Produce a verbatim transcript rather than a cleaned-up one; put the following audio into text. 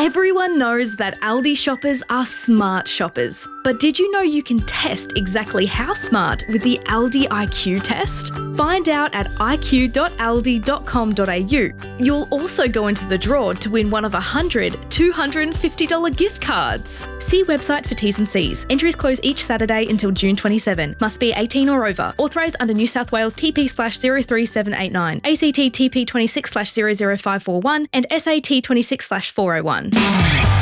Everyone knows that Aldi shoppers are smart shoppers. But did you know you can test exactly how smart with the Aldi I Q test? Find out at i q dot aldi dot com dot a u. You'll also go into the draw to win one of one hundred two hundred fifty dollars gift cards. See website for T's and C's. Entries close each Saturday until June twenty-seventh. Must be eighteen or over. Authorised under New South Wales T P slash zero three seven eight nine, A C T T P twenty-six slash zero zero five four one and S A T twenty-six slash four oh one.